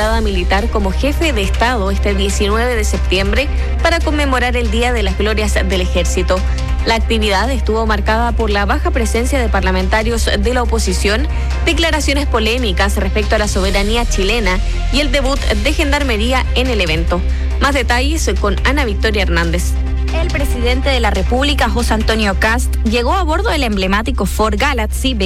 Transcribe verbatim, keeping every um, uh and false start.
parada militar como jefe de Estado este diecinueve de septiembre para conmemorar el Día de las Glorias del Ejército. La actividad estuvo marcada por la baja presencia de parlamentarios de la oposición, declaraciones polémicas respecto a la soberanía chilena y el debut de Gendarmería en el evento. Más detalles con Ana Victoria Hernández. El presidente de la República, José Antonio Kast, llegó a bordo del emblemático Ford Galaxy